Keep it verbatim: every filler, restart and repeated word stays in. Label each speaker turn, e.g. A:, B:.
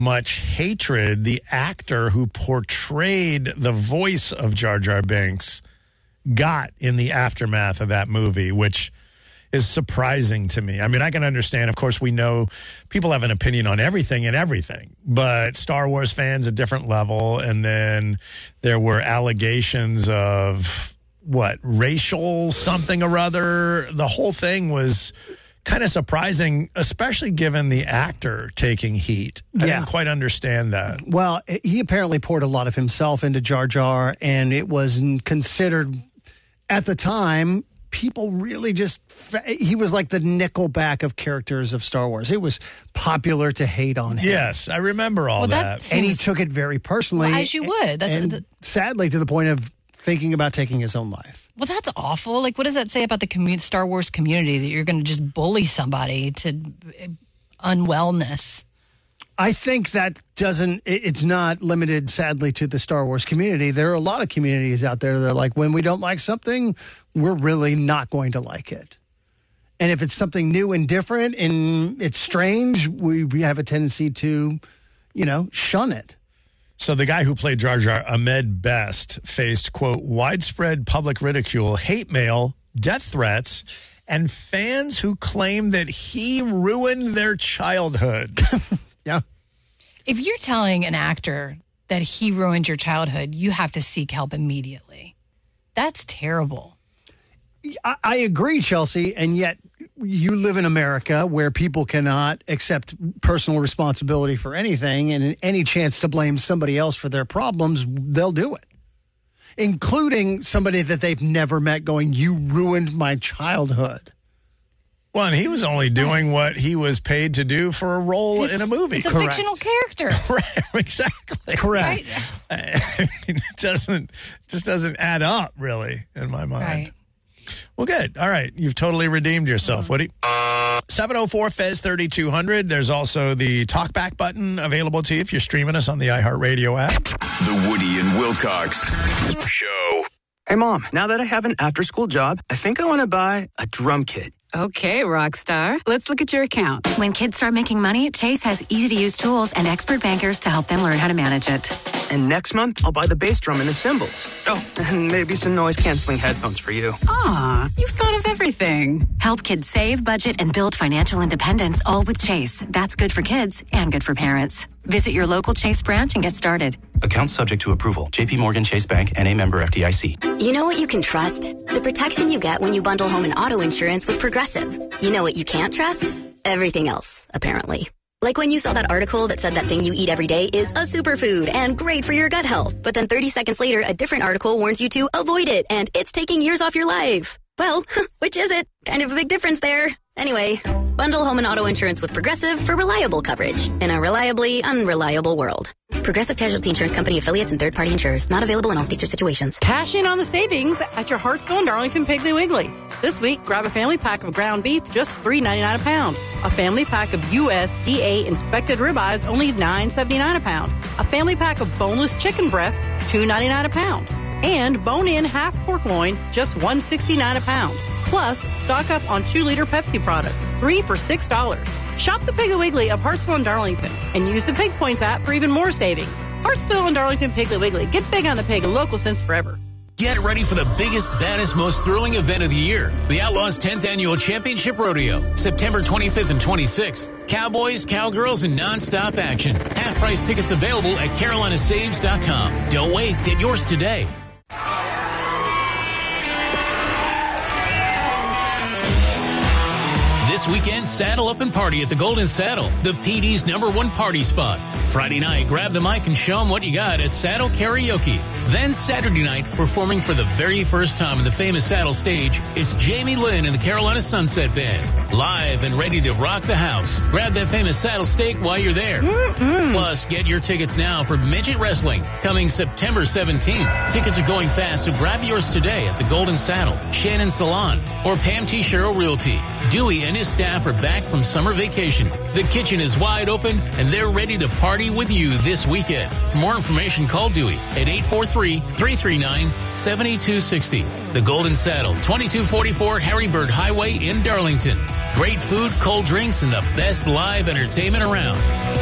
A: much hatred the actor who portrayed the voice of Jar Jar Binks got in the aftermath of that movie, which is surprising to me. I mean, I can understand, of course, we know people have an opinion on everything and everything, but Star Wars fans, a different level. And then there were allegations of, what, racial something or other. The whole thing was kind of surprising, especially given the actor taking heat. I
B: Yeah.
A: didn't quite understand that.
B: Well, he apparently poured a lot of himself into Jar Jar, and it was considered, at the time, people really just, he was like the Nickelback of characters of Star Wars. It was popular to hate on him.
A: Yes, I remember all
C: Well, that
A: that.
C: seems-
B: And he took it very personally.
C: Well, as you would. That's
B: and
C: the-
B: sadly to the point of thinking about taking his own life.
C: Well, that's awful. Like, what does that say about the commu- Star Wars community that you're going to just bully somebody to unwellness?
B: I think that doesn't, it- it's not limited, sadly, to the Star Wars community. There are a lot of communities out there that are like, when we don't like something, we're really not going to like it. And if it's something new and different and it's strange, we, we have a tendency to, you know, shun it.
A: So the guy who played Jar Jar, Ahmed Best, faced, quote, widespread public ridicule, hate mail, death threats, and fans who claim that he ruined their childhood.
B: Yeah.
C: If you're telling an actor that he ruined your childhood, you have to seek help immediately. That's terrible.
B: I, I agree, Chelsea, and yet you live in America where people cannot accept personal responsibility for anything, and any chance to blame somebody else for their problems, they'll do it, including somebody that they've never met going, you ruined my childhood.
A: Well, and he was only doing what he was paid to do for a role
C: It's,
A: in a movie.
C: It's a
B: Correct.
C: fictional character.
A: Right, exactly.
B: Correct.
C: Right.
A: I mean, it doesn't, just doesn't add up, really, in my mind.
C: Right.
A: Well, good. All right. You've totally redeemed yourself, Woody. seven oh four Fez thirty-two hundred. There's also the talkback button available to you if you're streaming us on the iHeartRadio app.
D: The Woody and Wilcox Show.
E: Hey, Mom, now that I have an after-school job, I think I want to buy a drum kit.
F: Okay, Rockstar. Let's look at your account.
G: When kids start making money, Chase has easy-to-use tools and expert bankers to help them learn how to manage it.
E: And next month, I'll buy the bass drum and the cymbals. Oh, and maybe some noise-canceling headphones for you.
F: Aw, you've thought of everything.
G: Help kids save, budget, and build financial independence, all with Chase. That's good for kids and good for parents. Visit your local Chase branch and get started.
H: Account subject to approval. J P Morgan Chase Bank, N A member F D I C.
I: You know what you can trust? The protection you get when you bundle home and auto insurance with Progressive. You know what you can't trust? Everything else, apparently. Like when you saw that article that said that thing you eat every day is a superfood and great for your gut health. But then thirty seconds later, a different article warns you to avoid it and it's taking years off your life. Well, which is it? Kind of a big difference there. Anyway, bundle home and auto insurance with Progressive for reliable coverage in a reliably unreliable world. Progressive Casualty Insurance Company affiliates and third-party insurers. Not available in all states or situations.
J: Cash in on the savings at your Hartsville Darlington Piggly Wiggly. This week, grab a family pack of ground beef, just three ninety-nine a pound. A family pack of U S D A inspected ribeyes, only nine seventy-nine a pound. A family pack of boneless chicken breasts, two ninety-nine a pound. And bone-in half pork loin, just one sixty-nine a pound. Plus, stock up on two-liter Pepsi products, three for six dollars. Shop the Piggly Wiggly of Hartsville and Darlington and use the Pig Points app for even more savings. Hartsville and Darlington Piggly Wiggly. Get big on the pig, a local since forever.
K: Get ready for the biggest, baddest, most thrilling event of the year. The Outlaws' tenth Annual Championship Rodeo. September twenty-fifth and twenty-sixth. Cowboys, cowgirls, and nonstop action. Half-price tickets available at carolina saves dot com. Don't wait. Get yours today. This weekend, saddle up and party at the Golden Saddle, the P D's number one party spot. Friday night, grab the mic and show them what you got at Saddle Karaoke. Then Saturday night, performing for the very first time in the famous Saddle stage, it's Jamie Lynn and the Carolina Sunset Band. Live and ready to rock the house. Grab that famous saddle steak while you're there. Mm-mm. Plus, get your tickets now for Midget Wrestling, coming September seventeenth. Tickets are going fast, so grab yours today at the Golden Saddle, Shannon Salon, or Pam T. Sherrill Realty. Dewey and his staff are back from summer vacation. The kitchen is wide open, and they're ready to party with you this weekend. For more information, call Dewey at eight four three, three three nine, seven two six zero. The Golden Saddle, twenty-two forty-four Harry Bird Highway in Darlington. Great food, cold drinks, and the best live entertainment around.